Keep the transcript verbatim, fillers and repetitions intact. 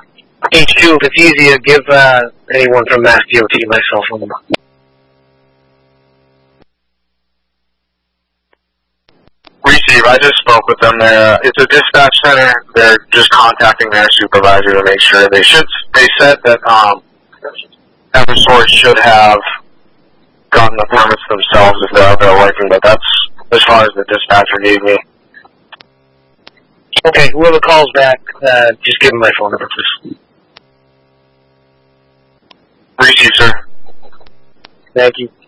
H Q, if it's easier, give uh, anyone from Mass D O T my cell phone number. Receive, I just spoke with them. They're, uh, it's a dispatch center. They're just contacting their supervisor to make sure. They should. They said that um, Eversource should have gotten the permits themselves if they're out there working, but that's as far as the dispatcher gave me. Okay, whoever calls back, uh, just give them my phone number, please. Receive, sir. Thank you.